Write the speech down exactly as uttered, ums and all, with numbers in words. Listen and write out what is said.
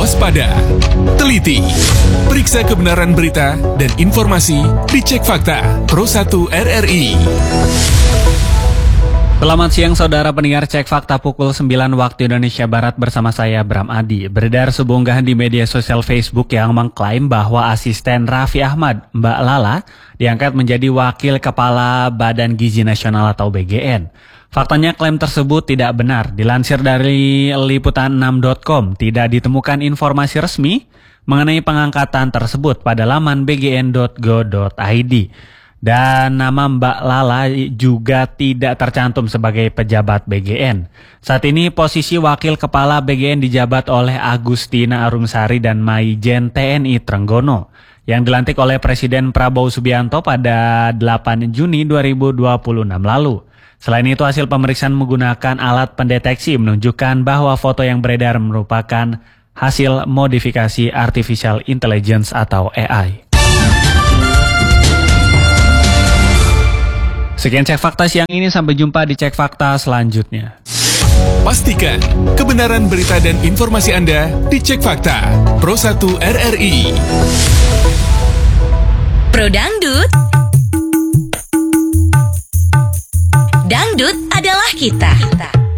waspada, teliti, periksa kebenaran berita dan informasi di Cek Fakta Pro satu R R I. Selamat siang saudara pendengar Cek Fakta pukul sembilan waktu Indonesia Barat bersama saya Bram Adi. Beredar sebuah unggahan di media sosial Facebook yang mengklaim bahwa asisten Raffi Ahmad, Mbak Lala, diangkat menjadi Wakil Kepala Badan Gizi Nasional atau B G N. Faktanya klaim tersebut tidak benar. Dilansir dari liputan enam titik com, tidak ditemukan informasi resmi mengenai pengangkatan tersebut pada laman b g n titik go titik i d. Dan nama Mbak Lala juga tidak tercantum sebagai pejabat B G N. Saat ini posisi Wakil Kepala B G N dijabat oleh Agustina Arumsari dan Maijen T N I Trenggono yang dilantik oleh Presiden Prabowo Subianto pada delapan Juni dua ribu dua puluh enam lalu. Selain itu, hasil pemeriksaan menggunakan alat pendeteksi menunjukkan bahwa foto yang beredar merupakan hasil modifikasi Artificial Intelligence atau A I. Sekian Cek Fakta siang ini, sampai jumpa di Cek Fakta selanjutnya. Pastikan kebenaran berita dan informasi Anda di Cek Fakta Pro satu R R I. Pro Dangdut. Dangdut adalah kita.